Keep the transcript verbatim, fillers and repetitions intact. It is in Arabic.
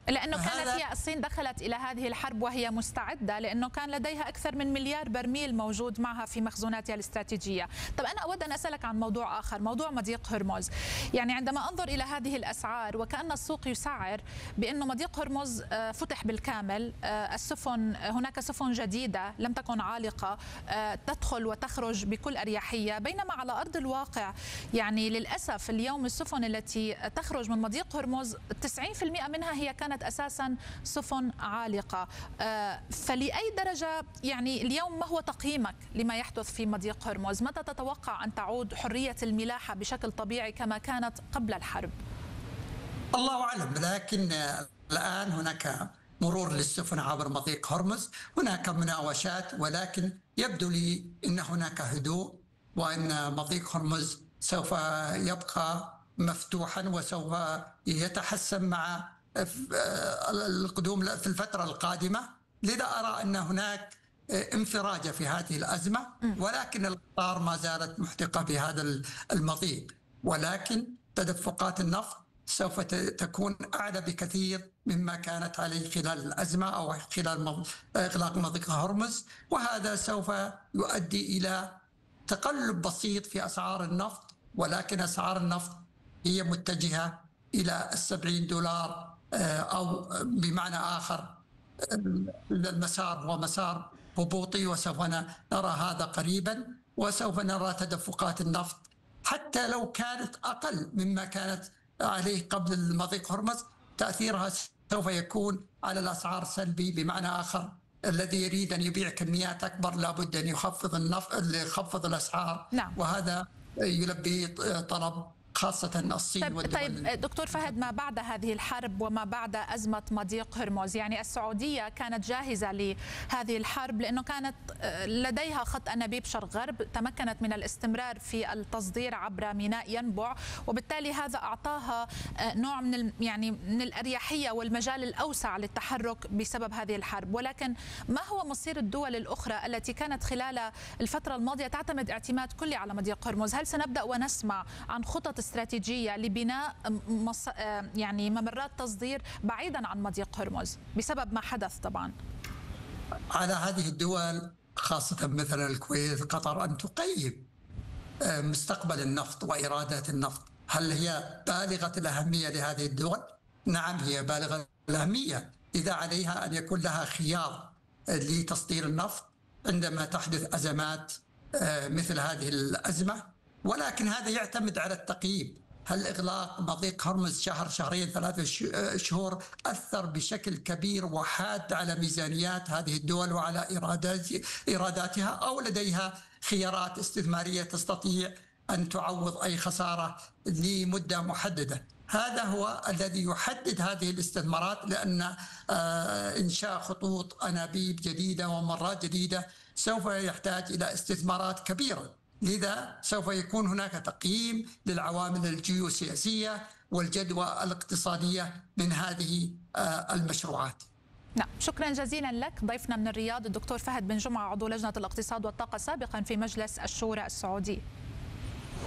لأنه كانت هي الصين دخلت إلى هذه الحرب وهي مستعدة، لأنه كان لديها أكثر من مليار برميل موجود معها في مخزوناتها الاستراتيجية. طب أنا أود أن أسألك عن موضوع آخر، موضوع مضيق هرمز. يعني عندما أنظر إلى هذه الأسعار وكأن السوق يسعر بأنه مضيق هرمز فتح بالكامل، السفن هناك سفن جديدة لم تكن عالقة تدخل وتخرج بكل أريحية، بينما على أرض الواقع يعني للأسف اليوم السفن التي تخرج من مضيق هرمز تسعين بالمئة منها هي كانت أساسا سفن عالقة. فلأي درجة يعني اليوم ما هو تقييمك لما يحدث في مضيق هرمز؟ متى تتوقع أن تعود حرية الملاحة بشكل طبيعي كما كانت قبل الحرب؟ الله أعلم، لكن الآن هناك مرور للسفن عبر مضيق هرمز، هناك مناوشات، ولكن يبدو لي أن هناك هدوء وأن مضيق هرمز سوف يبقى مفتوحا وسوف يتحسن مع القدوم في الفترة القادمة. لذا أرى أن هناك انفراجة في هذه الأزمة، ولكن القطار ما زالت محدقة بهذا المضيق، ولكن تدفقات النفط سوف تكون أعلى بكثير مما كانت عليه خلال الأزمة أو خلال إغلاق مضيق هرمز، وهذا سوف يؤدي إلى تقلب بسيط في أسعار النفط، ولكن أسعار النفط هي متجهة إلى السبعين دولار، أو بمعنى آخر المسار هو مسار هبوطي، وسوف نرى هذا قريبا، وسوف نرى تدفقات النفط حتى لو كانت أقل مما كانت عليه قبل المضيق هرمز، تأثيرها سوف يكون على الأسعار سلبي. بمعنى آخر الذي يريد أن يبيع كميات أكبر لابد أن يخفض النفط يخفض الأسعار. نعم. وهذا يلبي طلب خاصة الصين طيب, والدول. طيب دكتور فهد، ما بعد هذه الحرب وما بعد أزمة مضيق هرمز، يعني السعودية كانت جاهزة لهذه الحرب لأنه كانت لديها خط أنابيب شرق غرب، تمكنت من الاستمرار في التصدير عبر ميناء ينبع، وبالتالي هذا أعطاها نوع من يعني من الأريحية والمجال الأوسع للتحرك بسبب هذه الحرب. ولكن ما هو مصير الدول الأخرى التي كانت خلال الفترة الماضية تعتمد اعتماد كلي على مضيق هرمز؟ هل سنبدأ ونسمع عن خطط استراتيجية لبناء مص... يعني ممرات تصدير بعيدا عن مضيق هرمز بسبب ما حدث؟ طبعا على هذه الدول خاصة مثل الكويت قطر أن تقيم مستقبل النفط وإيرادات النفط. هل هي بالغة الأهمية لهذه الدول؟ نعم هي بالغة الأهمية، إذا عليها أن يكون لها خيار لتصدير النفط عندما تحدث أزمات مثل هذه الأزمة. ولكن هذا يعتمد على التقييم. هل إغلاق مضيق هرمز شهر شهرين ثلاثة شهور أثر بشكل كبير وحاد على ميزانيات هذه الدول وعلى إيرادات إيراداتها، أو لديها خيارات استثمارية تستطيع أن تعوض أي خسارة لمدة محددة؟ هذا هو الذي يحدد هذه الاستثمارات، لأن إنشاء خطوط أنابيب جديدة ومرات جديدة سوف يحتاج إلى استثمارات كبيرة. لذا سوف يكون هناك تقييم للعوامل الجيوسياسية والجدوى الاقتصادية من هذه المشروعات. نعم، شكرا جزيلا لك. ضيفنا من الرياض الدكتور فهد بن جمعة، عضو لجنة الاقتصاد والطاقة سابقا في مجلس الشورى السعودي.